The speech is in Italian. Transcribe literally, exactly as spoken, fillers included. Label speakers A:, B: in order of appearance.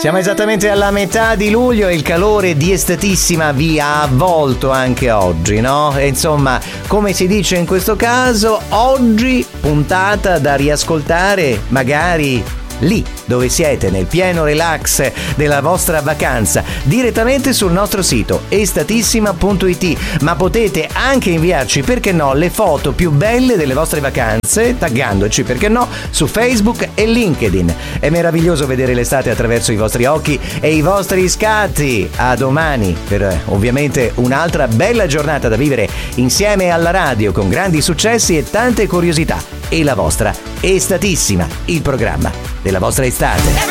A: Siamo esattamente alla metà di luglio e il calore di Estatissima vi ha avvolto anche oggi, no? E insomma, come si dice in questo caso, oggi puntata da riascoltare magari lì dove siete, nel pieno relax della vostra vacanza, direttamente sul nostro sito estatissima punto it, ma potete anche inviarci, perché no, le foto più belle delle vostre vacanze, taggandoci, perché no, su Facebook e LinkedIn. È meraviglioso vedere l'estate attraverso i vostri occhi e i vostri scatti. A domani per ovviamente un'altra bella giornata da vivere insieme alla radio, con grandi successi e tante curiosità. E la vostra Estatissima, il programma della vostra estate.